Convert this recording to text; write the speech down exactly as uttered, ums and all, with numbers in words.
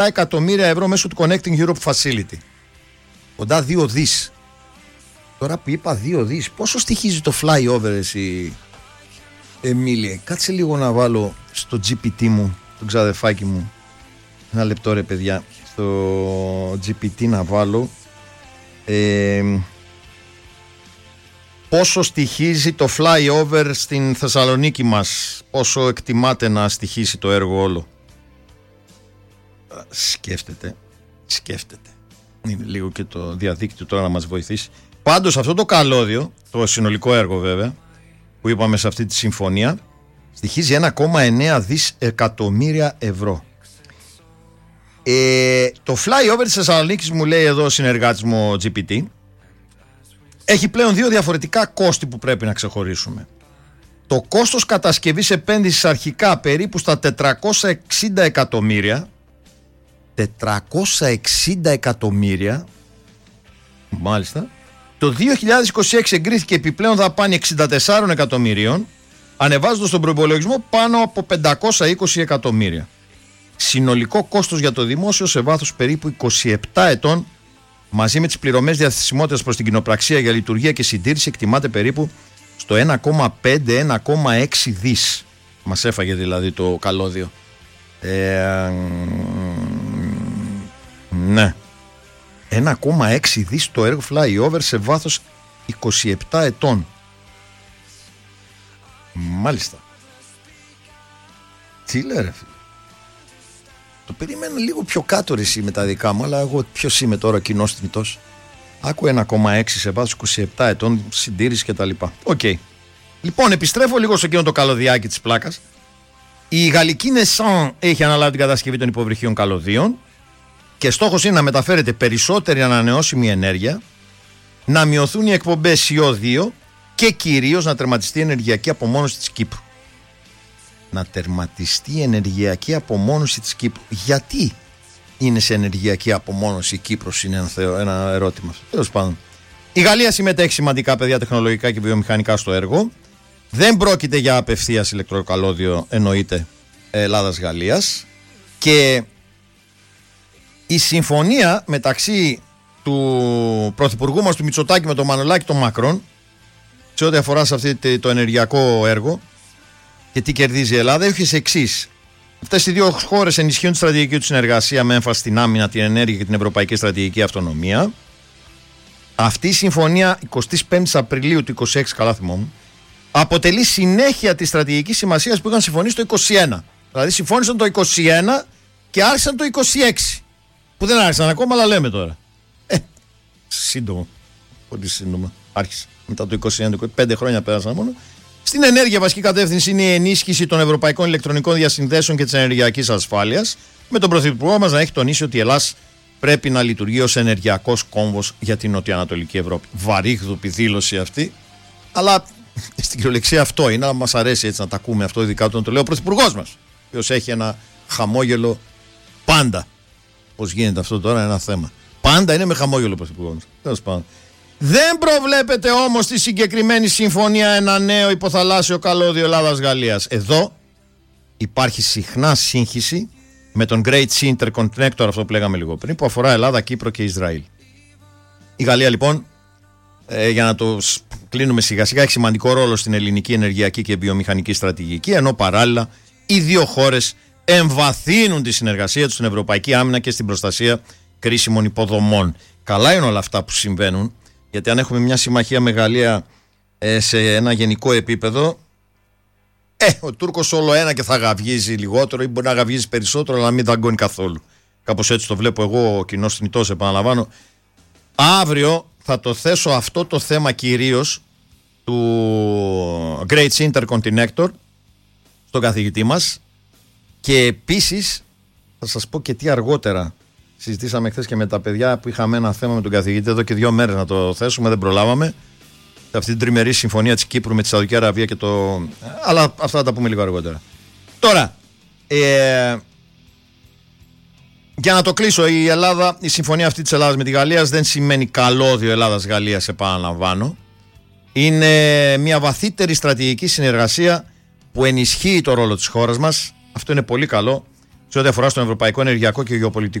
εκατομμύρια ευρώ μέσω του Connecting Europe Facility. Κοντά δύο δις. Τώρα που είπα δύο δις, πόσο στοιχίζει το flyover εσύ, Εμίλια? Κάτσε λίγο να βάλω στο τζι πι τι μου, τον ξαδερφάκι μου. Ένα λεπτό ρε παιδιά. Στο τζι πι τι να βάλω ε, πόσο στοιχίζει το flyover στην Θεσσαλονίκη μας. Πόσο εκτιμάται να στοιχίσει το έργο όλο. Σκέφτεται. Σκέφτεται. Είναι λίγο και το διαδίκτυο τώρα να μας βοηθήσει. Πάντως αυτό το καλώδιο, το συνολικό έργο βέβαια, που είπαμε σε αυτή τη συμφωνία, στοιχίζει ένα κόμμα εννέα δις εκατομμύρια ευρώ. Ε, το flyover της Θεσσαλονίκης, μου λέει εδώ ο συνεργάτης μου ο τζι πι τι, έχει πλέον δύο διαφορετικά κόστη που πρέπει να ξεχωρίσουμε. Το κόστος κατασκευής επένδυσης αρχικά περίπου στα τετρακόσια εξήντα εκατομμύρια. τετρακόσια εξήντα εκατομμύρια. Μάλιστα. Το δύο χιλιάδες είκοσι έξι εγκρίθηκε επιπλέον δαπάνη εξήντα τέσσερα εκατομμυρίων, ανεβάζοντας τον προϋπολογισμό πάνω από πεντακόσια είκοσι εκατομμύρια. Συνολικό κόστος για το δημόσιο σε βάθος περίπου είκοσι επτά ετών, μαζί με τις πληρωμές διαθεσιμότητας προς την κοινοπραξία για λειτουργία και συντήρηση, εκτιμάται περίπου στο ένα κόμμα πέντε με ένα κόμμα έξι δις. Μας έφαγε δηλαδή το καλώδιο. Ε, ναι. ένα κόμμα έξι δις το έργο flyover σε βάθος είκοσι επτά ετών. Μάλιστα. Τι λέει ρε φίλε? Το περιμένω λίγο πιο κάτω ρε εσύ με τα δικά μου, αλλά εγώ ποιος είμαι τώρα, κοινός θνητός? Άκου ένα κόμμα έξι σε βάθος είκοσι επτά ετών, συντήρηση και τα λοιπά. Οκ. Okay. Λοιπόν, επιστρέφω λίγο σε εκείνο το καλωδιάκι της πλάκας. Η γαλλική Nessan έχει αναλάβει την κατασκευή των υποβρυχίων καλωδίων και στόχος είναι να μεταφέρεται περισσότερη ανανεώσιμη ενέργεια, να μειωθούν οι εκπομπές σι ο δύο και κυρίως να τερματιστεί η ενεργειακή απομόνωση της Κύπρου. Να τερματιστεί η ενεργειακή απομόνωση της Κύπρου. Γιατί είναι σε ενεργειακή απομόνωση η Κύπρος, είναι ένα, θεο, ένα ερώτημα αυτό. Τέλος πάντων. Η Γαλλία συμμετέχει σημαντικά, παιδιά, τεχνολογικά και βιομηχανικά στο έργο. Δεν πρόκειται για απευθείας ηλεκτροκαλώδιο, εννοείται, Ελλάδας-Γαλλίας. Και η συμφωνία μεταξύ του πρωθυπουργού μας του Μητσοτάκη με τον Μανολάκη τον Μακρόν, σε ό,τι αφορά σε αυτό το ενεργειακό έργο και τι κερδίζει η Ελλάδα, έχει ως εξής. Αυτές οι δύο χώρες ενισχύουν τη στρατηγική του συνεργασία με έμφαση στην άμυνα, την ενέργεια και την ευρωπαϊκή στρατηγική αυτονομία. Αυτή η συμφωνία εικοστή πέμπτη Απριλίου του είκοσι έξι, καλά θυμόμουν, αποτελεί συνέχεια της στρατηγικής σημασίας που είχαν συμφωνήσει το είκοσι ένα. Δηλαδή συμφώνησαν το είκοσι ένα και άρχισαν το είκοσι έξι. Που δεν άρχισαν ακόμα, αλλά λέμε τώρα. Ε, σύντομο. Πολύ σύντομα. Άρχισε. Μετά το είκοσι ένα, πέντε χρόνια πέρασαν μόνο. Στην ενέργεια, βασική κατεύθυνση είναι η ενίσχυση των ευρωπαϊκών ηλεκτρονικών διασυνδέσεων και της ενεργειακής ασφάλειας. Με τον πρωθυπουργό μας να έχει τονίσει ότι η Ελλάδα πρέπει να λειτουργεί ως ενεργειακός κόμβος για την νοτιοανατολική Ευρώπη. Βαρύγδουπη δήλωση αυτή. Αλλά στην κυριολεξία αυτό είναι, αλλά μας αρέσει έτσι να τα ακούμε αυτό, ειδικά όταν το λέει ο πρωθυπουργός μας, ο οποίος έχει ένα χαμόγελο πάντα. Πώς γίνεται αυτό τώρα είναι ένα θέμα. Πάντα είναι με χαμόγελο ο πρωθυπουργός μας. Τέλος πάντων. Δεν προβλέπεται όμως στη συγκεκριμένη συμφωνία ένα νέο υποθαλάσσιο καλώδιο Ελλάδας-Γαλλίας. Εδώ υπάρχει συχνά σύγχυση με τον Great Sea Interconnector, αυτό που λέγαμε λίγο πριν, που αφορά Ελλάδα, Κύπρο και Ισραήλ. Η Γαλλία λοιπόν, ε, για να το κλείνουμε σιγά σιγά, έχει σημαντικό ρόλο στην ελληνική ενεργειακή και βιομηχανική στρατηγική, ενώ παράλληλα οι δύο χώρες εμβαθύνουν τη συνεργασία τους στην ευρωπαϊκή άμυνα και στην προστασία κρίσιμων υποδομών. Καλά είναι όλα αυτά που συμβαίνουν, γιατί αν έχουμε μια συμμαχία με Γαλλία ε, σε ένα γενικό επίπεδο, ε, ο Τούρκος όλο ένα και θα γαυγίζει λιγότερο ή μπορεί να γαυγίζει περισσότερο, αλλά να μην δαγκώνει καθόλου. Κάπως έτσι το βλέπω εγώ, ο κοινός θνητός, επαναλαμβάνω. Αύριο θα το θέσω αυτό το θέμα κυρίως του Great Sea Interconnector στον καθηγητή μας και επίσης θα σας πω και τι αργότερα. Συζητήσαμε χθες και με τα παιδιά που είχαμε ένα θέμα με τον καθηγητή εδώ και δύο μέρες να το θέσουμε, δεν προλάβαμε. Αυτή την τριμερή συμφωνία της Κύπρου με τη Σαουδική Αραβία και το... Αλλά αυτά θα τα πούμε λίγο αργότερα. Τώρα, ε... για να το κλείσω, η Ελλάδα, η συμφωνία αυτή της Ελλάδας με τη Γαλλία δεν σημαίνει καλώδιο Ελλάδας-Γαλλίας, επαναλαμβάνω. Είναι μια βαθύτερη στρατηγική συνεργασία που ενισχύει το ρόλο της χώρας μας. Αυτό είναι πολύ καλό. σε ό,τι αφορά στον ευρωπαϊκό ενεργειακό και γεωπολιτικό